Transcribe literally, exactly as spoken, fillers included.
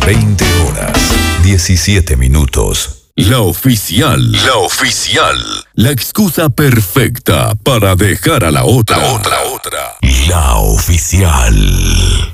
veinte horas, diecisiete minutos. La oficial. La oficial. La excusa perfecta para dejar a la otra. La otra, otra. La oficial.